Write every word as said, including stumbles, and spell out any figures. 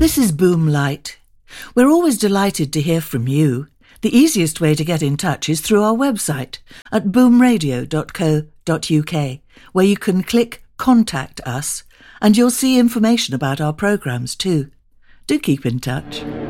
This is Boom Light. We're always delighted to hear from you. The easiest way to get in touch is through our website at boom radio dot co dot uk, where you can click Contact Us, and you'll see information about our programmes too. Do keep in touch.